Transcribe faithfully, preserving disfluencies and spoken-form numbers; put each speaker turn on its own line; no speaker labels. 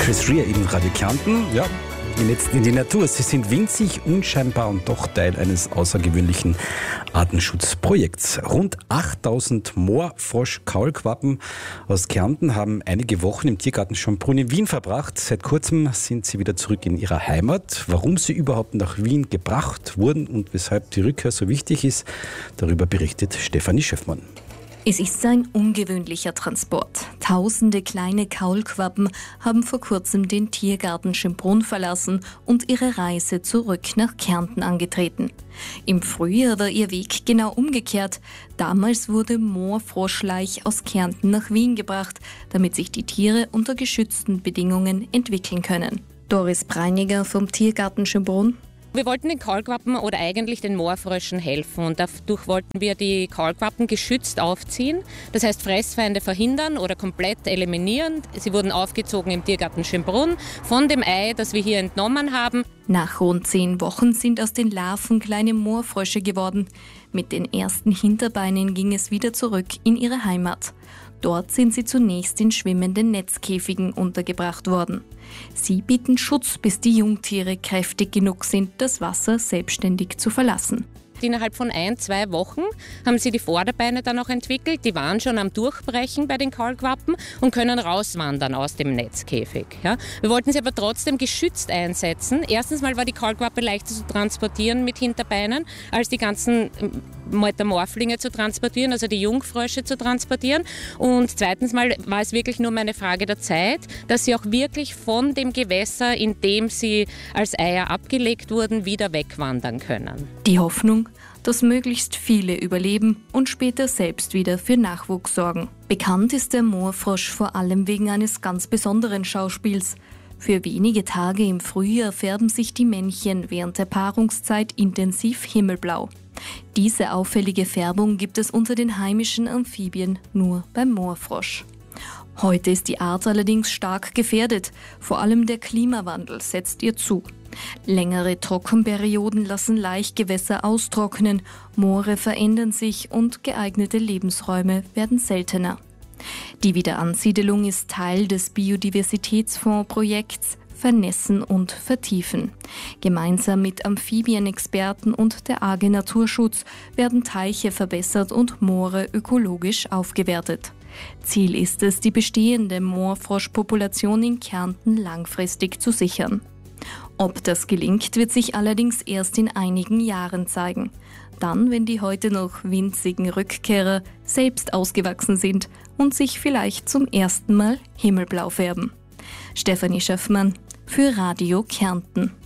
Chris Rea in Radio Kärnten. Ja, die letzten in die Natur. Sie sind winzig, unscheinbar und doch Teil eines außergewöhnlichen Artenschutzprojekts. Rund achttausend Moorfrosch-Kaulquappen aus Kärnten haben einige Wochen im Tiergarten Schönbrunn in Wien verbracht. Seit kurzem sind sie wieder zurück in ihrer Heimat. Warum sie überhaupt nach Wien gebracht wurden und weshalb die Rückkehr so wichtig ist, darüber berichtet Stefanie Schöffmann.
Es ist ein ungewöhnlicher Transport. Tausende kleine Kaulquappen haben vor kurzem den Tiergarten Schönbrunn verlassen und ihre Reise zurück nach Kärnten angetreten. Im Frühjahr war ihr Weg genau umgekehrt. Damals wurde Moorfroschlaich aus Kärnten nach Wien gebracht, damit sich die Tiere unter geschützten Bedingungen entwickeln können. Doris Breiniger vom Tiergarten Schönbrunn.
Wir wollten den Kaulquappen oder eigentlich den Moorfröschen helfen und dadurch wollten wir die Kaulquappen geschützt aufziehen. Das heißt Fressfeinde verhindern oder komplett eliminieren. Sie wurden aufgezogen im Tiergarten Schönbrunn von dem Ei, das wir hier entnommen haben.
Nach rund zehn Wochen sind aus den Larven kleine Moorfrösche geworden. Mit den ersten Hinterbeinen ging es wieder zurück in ihre Heimat. Dort sind sie zunächst in schwimmenden Netzkäfigen untergebracht worden. Sie bieten Schutz, bis die Jungtiere kräftig genug sind, das Wasser selbstständig zu verlassen.
Innerhalb von ein, zwei Wochen haben sie die Vorderbeine dann auch entwickelt. Die waren schon am Durchbrechen bei den Kaulquappen und können rauswandern aus dem Netzkäfig. Ja. Wir wollten sie aber trotzdem geschützt einsetzen. Erstens mal war die Kaulquappe leichter zu transportieren mit Hinterbeinen, als die ganzen Metamorphlinge zu transportieren, also die Jungfrösche zu transportieren. Und zweitens mal war es wirklich nur eine Frage der Zeit, dass sie auch wirklich von dem Gewässer, in dem sie als Eier abgelegt wurden, wieder wegwandern können.
Die Hoffnung, dass möglichst viele überleben und später selbst wieder für Nachwuchs sorgen. Bekannt ist der Moorfrosch vor allem wegen eines ganz besonderen Schauspiels. Für wenige Tage im Frühjahr färben sich die Männchen während der Paarungszeit intensiv himmelblau. Diese auffällige Färbung gibt es unter den heimischen Amphibien nur beim Moorfrosch. Heute ist die Art allerdings stark gefährdet. Vor allem der Klimawandel setzt ihr zu. Längere Trockenperioden lassen Laichgewässer austrocknen, Moore verändern sich und geeignete Lebensräume werden seltener. Die Wiederansiedelung ist Teil des Biodiversitätsfonds-Projekts Vernässen und Vertiefen. Gemeinsam mit Amphibienexperten und der A G Naturschutz werden Teiche verbessert und Moore ökologisch aufgewertet. Ziel ist es, die bestehende Moorfroschpopulation in Kärnten langfristig zu sichern. Ob das gelingt, wird sich allerdings erst in einigen Jahren zeigen. Dann, wenn die heute noch winzigen Rückkehrer selbst ausgewachsen sind und sich vielleicht zum ersten Mal himmelblau färben. Stefanie Schöffmann für Radio Kärnten.